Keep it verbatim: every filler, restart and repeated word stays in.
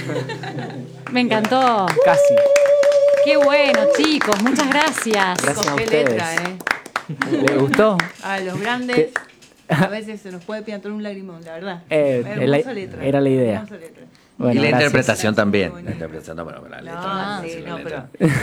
Me encantó. Casi. Qué bueno, chicos. Muchas gracias. Gracias a Qué ustedes. letra, ¿eh? ¿Les gustó? A los grandes a veces se nos puede piantar un lagrimón, la verdad. Eh, Hermosa la- letra. era la idea. Hermosa letra. Bueno, y la gracias. interpretación también. Muy La bonito. interpretación, no, bueno, la letra. No, sí, sí, la no, letra. pero